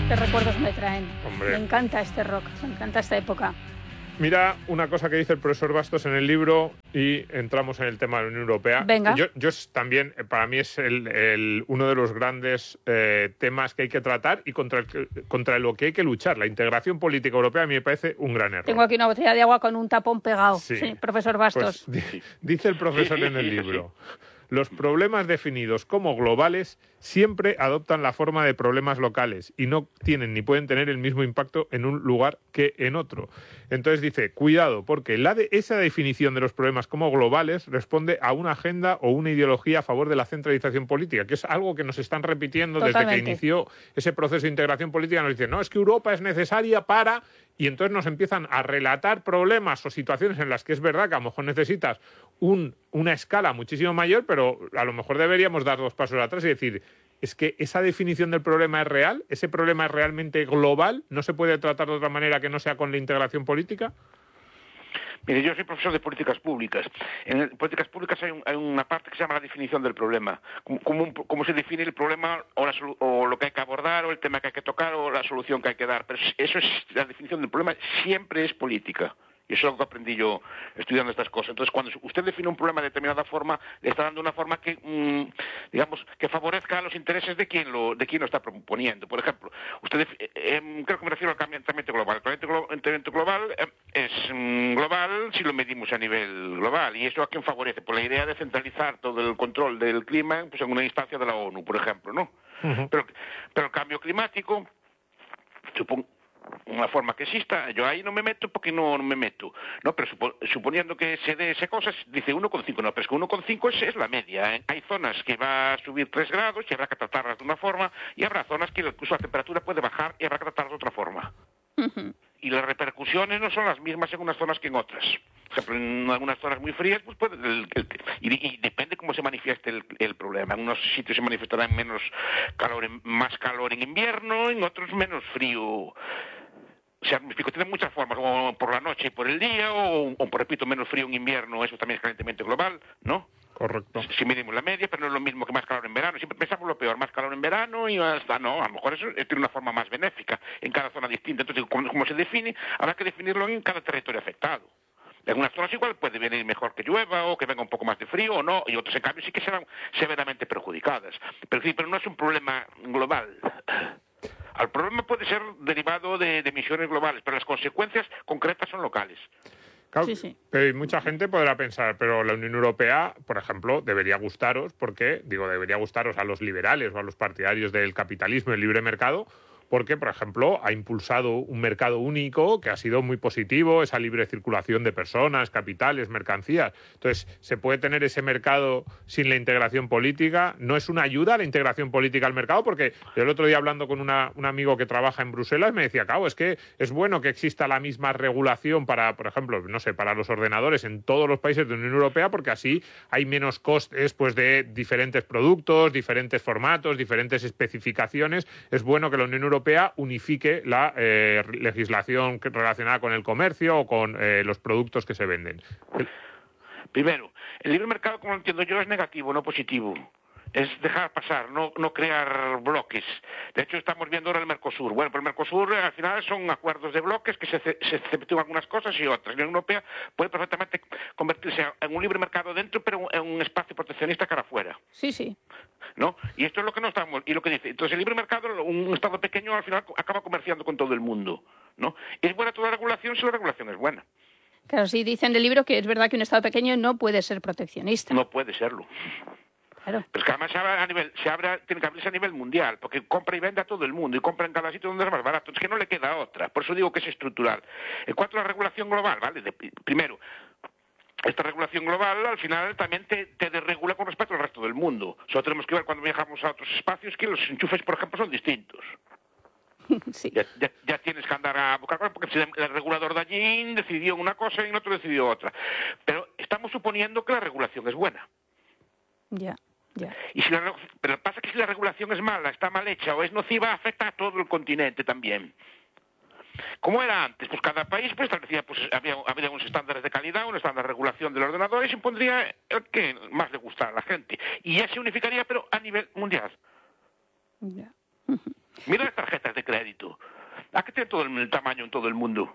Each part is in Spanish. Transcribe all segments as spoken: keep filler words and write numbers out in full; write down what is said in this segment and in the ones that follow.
qué recuerdos me traen. Hombre. Me encanta este rock, me encanta esta época. Mira una cosa que dice el profesor Bastos en el libro y entramos en el tema de la Unión Europea. Venga. Yo, yo también, para mí es el, el, uno de los grandes eh, temas que hay que tratar y contra, el, contra lo que hay que luchar. La integración política europea a mí me parece un gran error. Tengo aquí una botella de agua con un tapón pegado. Sí, sí profesor Bastos. Pues, dice el profesor en el libro, los problemas definidos como globales siempre adoptan la forma de problemas locales y no tienen ni pueden tener el mismo impacto en un lugar que en otro. Entonces dice, cuidado, porque la de esa definición de los problemas como globales responde a una agenda o una ideología a favor de la centralización política, que es algo que nos están repitiendo Totalmente. desde que inició ese proceso de integración política. Nos dicen, no, es que Europa es necesaria para... Y entonces nos empiezan a relatar problemas o situaciones en las que es verdad que a lo mejor necesitas un, una escala muchísimo mayor, pero a lo mejor deberíamos dar dos pasos atrás y decir, es que esa definición del problema es real, ese problema es realmente global, no se puede tratar de otra manera que no sea con la integración política. Mire, yo soy profesor de políticas públicas. En el, políticas públicas hay, un, hay una parte que se llama la definición del problema. Cómo, cómo, cómo se define el problema o, la, o lo que hay que abordar o el tema que hay que tocar o la solución que hay que dar. Pero eso es la definición del problema, siempre es política. Y eso es algo que aprendí yo estudiando estas cosas. Entonces, cuando usted define un problema de determinada forma, le está dando una forma que, mmm, digamos, que favorezca a los intereses de quien lo, de quien lo está proponiendo. Por ejemplo, usted, eh, eh, creo que me refiero al calentamiento global. El calentamiento global eh, es mm, global si lo medimos a nivel global. ¿Y eso a quién favorece? Por la idea de centralizar todo el control del clima pues, en una instancia de la ONU, por ejemplo, ¿no? Uh-huh. Pero, pero el cambio climático, supongo, una forma que exista, yo ahí no me meto porque no, no me meto, no, pero supo, suponiendo que se dé ese cosas, dice uno coma cinco, no, pero es que uno coma cinco es, es la media, ¿eh? Hay zonas que va a subir tres grados y habrá que tratarlas de una forma, y habrá zonas que incluso la temperatura puede bajar y habrá que tratarlas de otra forma. Uh-huh. Y las repercusiones no son las mismas en unas zonas que en otras. Por ejemplo, en algunas zonas muy frías, pues puede, el, el, y, y depende cómo se manifieste el, el problema. En unos sitios se manifestará en menos calor, en, más calor en invierno, en otros menos frío. O sea, me explico, tiene muchas formas, o por la noche y por el día, o, o por, repito, menos frío en invierno, eso también es calentamiento global, ¿no? Correcto. Si medimos la media, pero no es lo mismo que más calor en verano. Siempre pensamos lo peor, más calor en verano y hasta no, a lo mejor eso tiene una forma más benéfica en cada zona distinta. Entonces, ¿cómo, cómo se define? Habrá que definirlo en cada territorio afectado. En unas zonas igual puede venir mejor que llueva o que venga un poco más de frío o no, y otras en cambio sí que serán severamente perjudicadas. Pero sí, pero no es un problema global. El problema puede ser derivado de, de emisiones globales, pero las consecuencias concretas son locales. Claro, sí, sí. Pero mucha gente podrá pensar, pero la Unión Europea, por ejemplo, debería gustaros, porque, digo, debería gustaros a los liberales o a los partidarios del capitalismo y el libre mercado, porque, por ejemplo, ha impulsado un mercado único que ha sido muy positivo, esa libre circulación de personas, capitales, mercancías. Entonces, ¿se puede tener ese mercado sin la integración política? ¿No es una ayuda a la integración política al mercado? Porque yo el otro día hablando con una, un amigo que trabaja en Bruselas me decía, claro, es que es bueno que exista la misma regulación para, por ejemplo, no sé, para los ordenadores en todos los países de la Unión Europea, porque así hay menos costes pues, de diferentes productos, diferentes formatos, diferentes especificaciones. Es bueno que la Unión Europea Europea unifique la eh, legislación relacionada con el comercio o con eh, los productos que se venden. El... Primero, el libre mercado, como lo entiendo yo, es negativo, no positivo. Es dejar pasar, no, no crear bloques. De hecho, estamos viendo ahora el Mercosur. Bueno, pero el Mercosur al final son acuerdos de bloques que se, se exceptúan algunas cosas y otras. La Unión Europea puede perfectamente convertirse en un libre mercado dentro, pero en un espacio proteccionista cara afuera. Sí, sí. ¿No? Y esto es lo que no estamos, y lo que dice. Entonces, el libre mercado, un Estado pequeño, al final acaba comerciando con todo el mundo, ¿no? ¿Es buena toda la regulación si la regulación es buena? Claro, sí, dice en el libro que es verdad que un Estado pequeño no puede ser proteccionista. No puede serlo. Claro. Pero es que además se abre a nivel, se abre, tiene que abrirse a nivel mundial, porque compra y vende a todo el mundo, y compra en cada sitio donde es más barato. Es que no le queda otra. Por eso digo que es estructural. En cuanto a la regulación global, ¿vale? De, primero, esta regulación global al final también te, te desregula con respecto al resto del mundo. Solo tenemos que ver cuando viajamos a otros espacios que los enchufes, por ejemplo, son distintos. Sí. Ya, ya, ya tienes que andar a buscar cosas porque el regulador de allí decidió una cosa y el otro decidió otra. Pero estamos suponiendo que la regulación es buena. Ya. Ya. Y si la, pero pasa que si la regulación es mala, está mal hecha o es nociva, afecta a todo el continente también. ¿Cómo era antes? Pues cada país pues establecía, pues había, había unos estándares de calidad, un estándar de regulación del ordenador y se impondría el que más le gustara a la gente. Y ya se unificaría, pero a nivel mundial. Ya. Mira las tarjetas de crédito. tiene todo el tamaño en todo el mundo.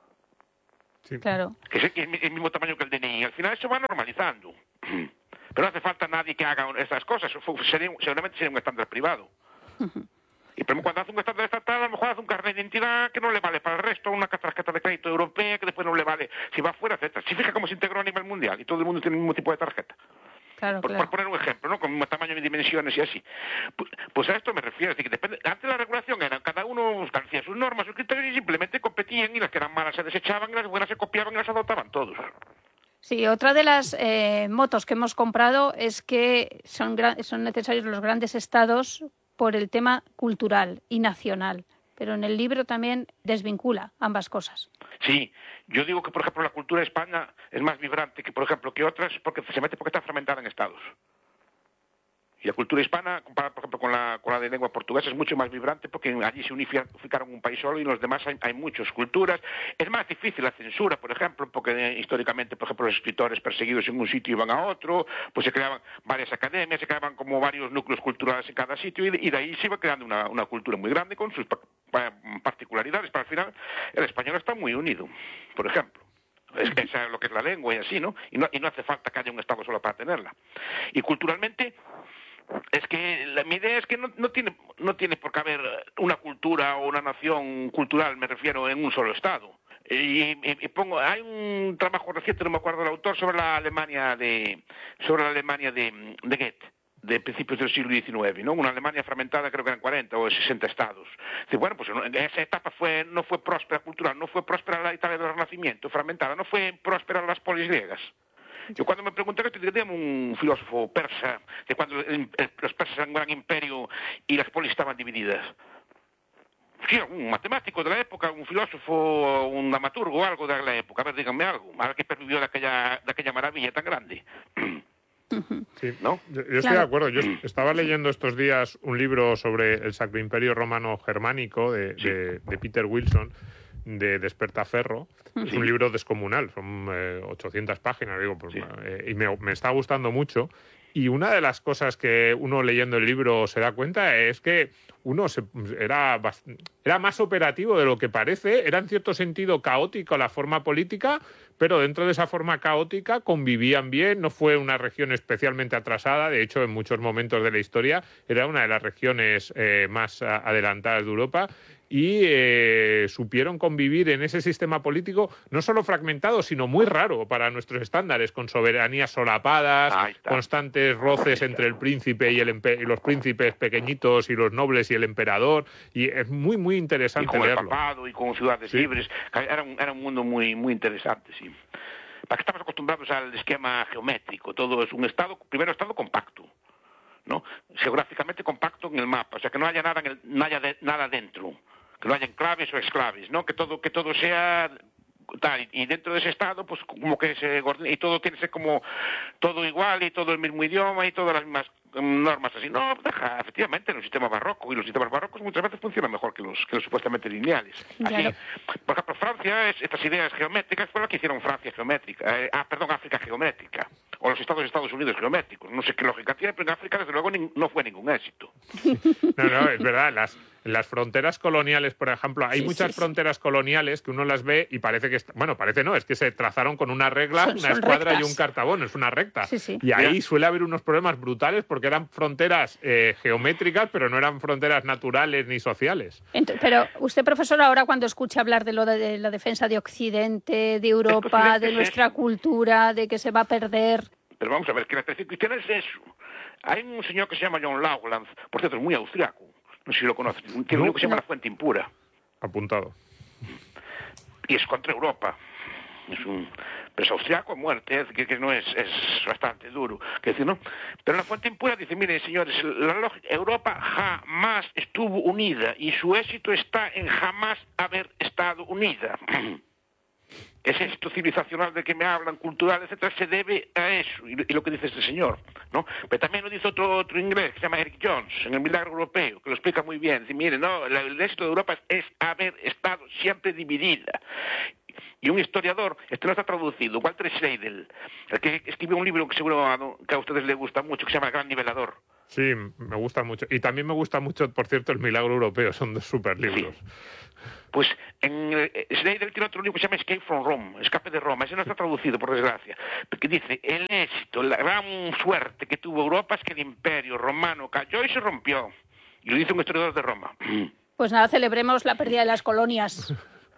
Sí. Claro. Que es el, el mismo tamaño que el D N I. Al final eso va normalizando. Pero no hace falta nadie que haga esas cosas. Sería, seguramente sería un estándar privado. Uh-huh. Y pero cuando hace un estándar estatal, a lo mejor hace un carnet de identidad que no le vale para el resto, una tarjeta de crédito europea que después no le vale. Si va afuera, etcétera. Si fija cómo se integró a nivel mundial y todo el mundo tiene el mismo tipo de tarjeta. Claro, por, claro. por poner un ejemplo, ¿no? Con el mismo tamaño y dimensiones y así. Pues, pues a esto me refiero. Es decir, que depende, antes la regulación era cada uno establecía sus normas, sus criterios y simplemente competían y las que eran malas se desechaban y las buenas se copiaban y las adoptaban todos. Sí, otra de las eh, motos que hemos comprado es que son, son necesarios los grandes estados por el tema cultural y nacional, pero en el libro también desvincula ambas cosas. Sí, yo digo que, por ejemplo, la cultura de España es más vibrante que, por ejemplo, que otras, porque se mete porque está fragmentada en estados. Y la cultura hispana, comparada, por ejemplo, con la, con la de lengua portuguesa, es mucho más vibrante porque allí se unificaron un país solo y en los demás hay, hay muchas culturas. Es más difícil la censura, por ejemplo, porque eh, históricamente, por ejemplo, los escritores perseguidos en un sitio iban a otro, pues se creaban varias academias, se creaban como varios núcleos culturales en cada sitio y de, y de ahí se iba creando una, una cultura muy grande con sus pa pa particularidades. Pero al final el español está muy unido, por ejemplo. Es, es lo que es la lengua y así, ¿no? Y, ¿no? y no hace falta que haya un Estado solo para tenerla. Y culturalmente... Es que la, mi idea es que no, no tiene no tiene por qué haber una cultura o una nación cultural, me refiero, en un solo estado. Y, y, y pongo, hay un trabajo reciente, no me acuerdo del autor, sobre la Alemania de sobre la Alemania de, de Goethe, de principios del siglo diecinueve, ¿no? Una Alemania fragmentada, creo que eran cuarenta o sesenta estados. Dice, bueno, pues en esa etapa fue no fue próspera cultural, no fue próspera la Italia del Renacimiento, fragmentada, no fue próspera las polis griegas. Yo cuando me pregunté esto, tenía un filósofo persa, de cuando el, el, los persas eran un gran imperio y las polis estaban divididas. Sí, un matemático de la época, un filósofo, un dramaturgo o algo de la época. A ver, díganme algo. A ver qué pervivió de aquella, de aquella maravilla tan grande. Sí, ¿no? Yo, yo estoy claro. de acuerdo. Yo estaba leyendo estos días un libro sobre el Sacro Imperio Romano Germánico de, sí. de, de Peter Wilson, de Despertaferro. Sí. Es un libro descomunal, son eh, ochocientas páginas, digo, pues, sí. eh, y me, me está gustando mucho. Y una de las cosas que uno leyendo el libro se da cuenta es que uno se, era, era más operativo de lo que parece, era en cierto sentido caótico la forma política, pero dentro de esa forma caótica convivían bien, no fue una región especialmente atrasada, de hecho en muchos momentos de la historia era una de las regiones eh, más adelantadas de Europa, y eh, supieron convivir en ese sistema político no solo fragmentado, sino muy raro para nuestros estándares, con soberanías solapadas, constantes roces entre el príncipe y, el y los príncipes pequeñitos y los nobles y el emperador, y es muy, muy interesante y con leerlo. El papado y con ciudades sí. libres, era un, era un mundo muy, muy interesante, sí. Para que estamos acostumbrados al esquema geométrico, todo es un estado, primero estado compacto, ¿no? Geográficamente compacto en el mapa, o sea que no haya nada, en el, no haya de, nada dentro, que no haya enclaves o exclaves, ¿no? Que todo que todo sea tal, y dentro de ese estado pues como que se y todo tiene que ser como todo igual y todo el mismo idioma y todas las mismas normas así. No, deja, efectivamente, en el sistema barroco, y los sistemas barrocos muchas veces funcionan mejor que los que los supuestamente lineales. Así, claro. Por ejemplo, Francia, es, estas ideas geométricas fueron las que hicieron Francia geométrica, eh, ah, perdón, África geométrica, o los estados de Estados Unidos geométricos. No sé qué lógica tiene, pero en África, desde luego, ni, no fue ningún éxito. No, no, es verdad, las... Las fronteras coloniales, por ejemplo, hay sí, muchas sí, fronteras sí. coloniales que uno las ve y parece que... Bueno, parece no, es que se trazaron con una regla, son, una son escuadra rectas. Y un cartabón, es una recta. Sí, sí. Y ahí yeah. suele haber unos problemas brutales porque eran fronteras eh, geométricas, pero no eran fronteras naturales ni sociales. Entonces, pero usted, profesor, ahora cuando escucha hablar de lo de, de la defensa de Occidente, de Europa, de nuestra es... cultura, de que se va a perder... Pero vamos a ver, que la tradición cristiana es eso. Hay un señor que se llama John Laughlin, por cierto, es muy austriaco. No sé si lo conoces. Tiene un libro que se llama La Fuente Impura. Apuntado. Y es contra Europa. Es un... Pero es austriaco a muerte, ¿eh? que, que no es, es bastante duro. Que decir, ¿no? Pero La Fuente Impura dice, miren, señores, la lógica, Europa jamás estuvo unida y su éxito está en jamás haber estado unida. Ese éxito civilizacional de que me hablan, cultural, etcétera, se debe a eso, y, y lo que dice este señor, ¿no? Pero también lo dice otro, otro inglés, que se llama Eric Jones, en El Milagro Europeo, que lo explica muy bien. Dice, mire, no, el, el éxito de Europa es, es haber estado siempre dividida. Y un historiador, esto no está traducido, Walter Scheidel, el que escribió un libro que seguro que a ustedes les gusta mucho, que se llama El Gran Nivelador. Sí, me gusta mucho. Y también me gusta mucho, por cierto, El Milagro Europeo, son dos super libros. Sí. Pues en eh, Snyder tiene otro libro que se llama Escape from Rome, Escape de Roma. Ese no está traducido, por desgracia. Porque dice, el éxito, la gran suerte que tuvo Europa es que el imperio romano cayó y se rompió. Y lo dice un historiador de Roma. Pues nada, celebremos la pérdida de las colonias.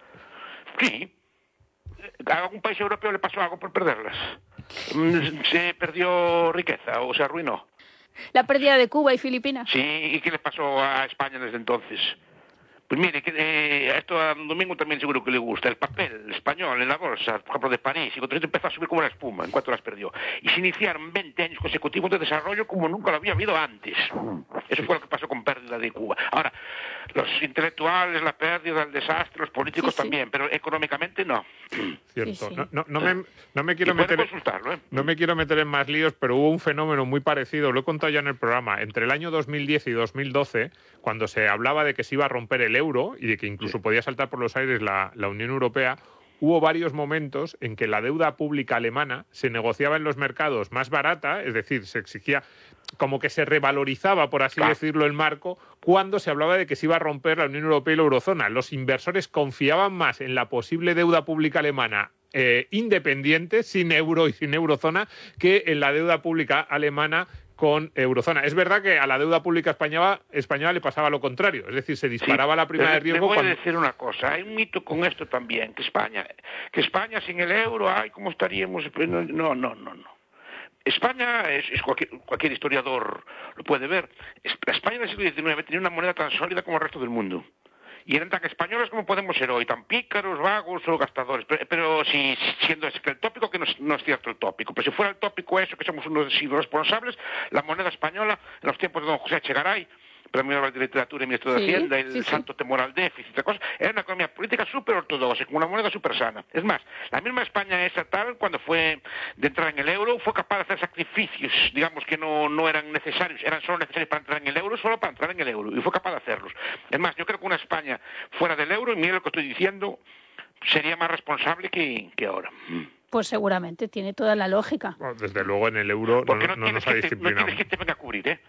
Sí. ¿A algún país europeo le pasó algo por perderlas? ¿Se perdió riqueza o se arruinó? La pérdida de Cuba y Filipinas. Sí, ¿y qué le pasó a España desde entonces? Pues mire, que, eh, esto a Domingo también seguro que le gusta. El papel español en la bolsa, por ejemplo, de París, y cuando empezó a subir como la espuma en cuanto las perdió. Y se iniciaron veinte años consecutivos de desarrollo como nunca lo había habido antes. Eso fue lo que pasó con pérdida de Cuba. Ahora, los intelectuales, la pérdida, el desastre, los políticos Sí, sí. también, pero económicamente no. Cierto. Sí, sí. No, no, no me, no me Y quiero pueden meter... consultarlo, ¿eh? No me quiero meter en más líos, pero hubo un fenómeno muy parecido, lo he contado ya en el programa, entre el año dos mil diez y dos mil doce, cuando se hablaba de que se iba a romper el euro y de que incluso Sí. podía saltar por los aires la, la Unión Europea, hubo varios momentos en que la deuda pública alemana se negociaba en los mercados más barata, es decir, se exigía como que se revalorizaba, por así Claro. decirlo, el marco, cuando se hablaba de que se iba a romper la Unión Europea y la Eurozona. Los inversores confiaban más en la posible deuda pública alemana eh, independiente, sin euro y sin eurozona, que en la deuda pública alemana con eurozona. Es verdad que a la deuda pública española, española le pasaba lo contrario, es decir, se disparaba Sí, la prima pero de riesgo. Le voy cuando... a decir una cosa, hay un mito con esto también, que España, que España sin el euro, ay, ¿cómo estaríamos? No, no, no, no. España, es, es cualquier, cualquier historiador lo puede ver, España en el siglo diecinueve tenía una moneda tan sólida como el resto del mundo. Y eran tan españoles como podemos ser hoy, tan pícaros, vagos o gastadores. Pero, pero si siendo es que el tópico, que no es, no es cierto el tópico, pero si fuera el tópico eso, que somos unos responsables, la moneda española, en los tiempos de don José Echegaray, Premio Nobel de Literatura y Ministro de Sí, Hacienda, el sí, sí. santo temor al déficit, de cosas, era una economía política súper ortodoxa, con una moneda súper sana. Es más, la misma España esa tal, cuando fue de entrar en el euro, fue capaz de hacer sacrificios, digamos que no, no eran necesarios, eran solo necesarios para entrar en el euro, solo para entrar en el euro, y fue capaz de hacerlos. Es más, yo creo que una España fuera del euro, y mire lo que estoy diciendo, sería más responsable que, que ahora. Pues seguramente, tiene toda la lógica. Bueno, desde luego en el euro no, Porque no, no, no tienes nos ha que te, no disciplinado. tienes que te venga a cubrir, ¿eh?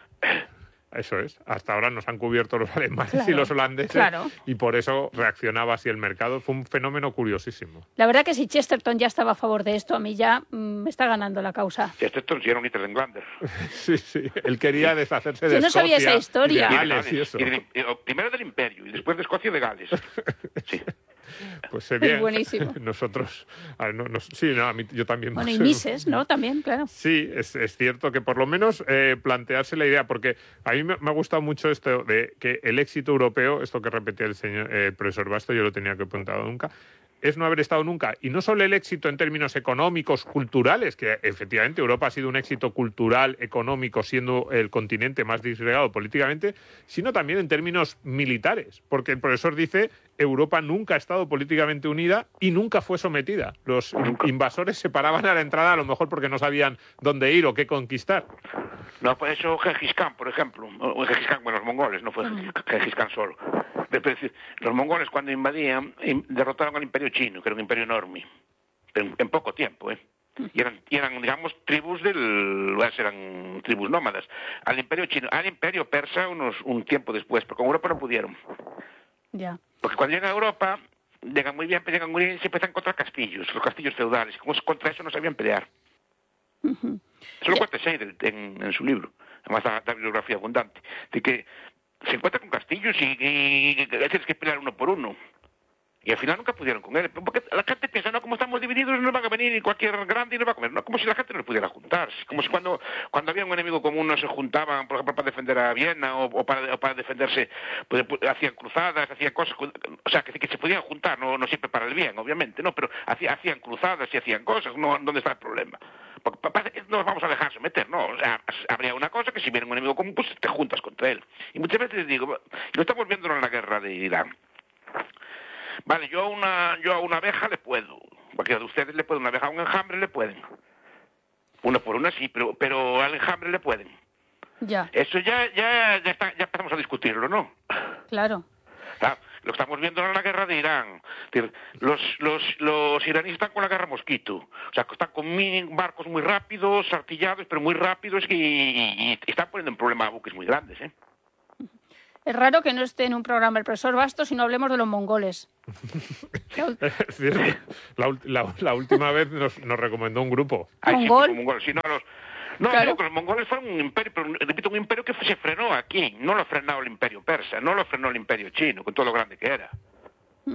Eso es. Hasta ahora nos han cubierto los alemanes Claro, y los holandeses claro. y por eso reaccionaba así el mercado. Fue un fenómeno curiosísimo. La verdad que si Chesterton ya estaba a favor de esto, a mí ya mm, me está ganando la causa. Este sí era un Hitler-Englander. Sí, sí. Él quería deshacerse de Yo no sabía Escocia esa historia. y de Y de Gales y Gales, eso. y del- eh, primero del Imperio y después de Escocia y de Gales. Sí. Pues sé bien. buenísimo. Nosotros... a ver, no, no- sí, no, a mí, yo también. Bueno, y Mises, ¿no? También, claro. Sí, es, es cierto que por lo menos eh, plantearse la idea, porque a mí me, me ha gustado mucho esto de que el éxito europeo, esto que repetía el señor eh, el profesor Basto, yo lo tenía que apuntado nunca, es no haber estado nunca. Y no solo el éxito en términos económicos, culturales, que efectivamente Europa ha sido un éxito cultural, económico, siendo el continente más disgregado políticamente, sino también en términos militares, porque el profesor dice Europa nunca ha estado políticamente unida y nunca fue sometida. Los Nunca. invasores se paraban a la entrada a lo mejor porque no sabían dónde ir o qué conquistar. No, por eso Gengis Khan, por ejemplo, o Gengis Khan, bueno, los mongoles, no fue Gengis Khan solo. Es decir, los mongoles cuando invadían, in- derrotaron al imperio chino, que era un imperio enorme, en, en poco tiempo, ¿eh? Y eran, y eran, digamos, tribus del... eran tribus nómadas. Al imperio chino, al imperio persa unos un tiempo después, pero con Europa no pudieron. Ya. Porque cuando llegan a Europa, llegan muy bien, pero llegan muy bien y se empiezan contra castillos, los castillos feudales. Y como es- contra eso no sabían pelear. Ujú. Eso lo cuenta Seidel en, en su libro, además da, da bibliografía abundante, de que se encuentra con castillos y, y, y tienes que pelear uno por uno. Y al final nunca pudieron con él. Porque la gente piensa, no, como estamos divididos, no van a venir cualquier grande y nos va a comer. No, como si la gente no pudiera juntarse. Como si cuando, cuando había un enemigo común no se juntaban, por ejemplo, para defender a Viena o, o, para, o para defenderse, pues, pues, hacían cruzadas, hacían cosas. O sea, que, que se podían juntar, no, no siempre para el bien, obviamente, no, pero hacían, hacían cruzadas y hacían cosas. No, ¿dónde está el problema? Porque parece que no nos vamos a dejar someter, no. O sea, habría una cosa que si viene un enemigo común, pues te juntas contra él. Y muchas veces digo, lo estamos viendo en la guerra de Irán. Vale, yo a una, yo a una abeja le puedo. Cualquiera de ustedes le puede. Una abeja a un enjambre le pueden. Una por una sí, pero, pero al enjambre le pueden. Ya, Eso ya, ya, ya, está, ya empezamos a discutirlo, ¿no? claro. Ah, lo estamos viendo en la guerra de Irán. Es decir, Los, los, los iraníes están con la guerra mosquito. O sea, que están con mini barcos muy rápidos, artillados, pero muy rápidos y, y- y están poniendo en problema a buques muy grandes, ¿eh? Es raro que no esté en un programa el profesor Bastos y no hablemos de los mongoles. Es cierto. La, la, la última vez nos, nos recomendó un grupo. Ay, sí, ¿Mongol? pues, mongol. Sí, no, los, no, Claro. digo que los mongoles fueron un imperio, pero repito, un imperio que se frenó aquí. No lo ha frenado el imperio persa, no lo frenó el imperio chino, con todo lo grande que era.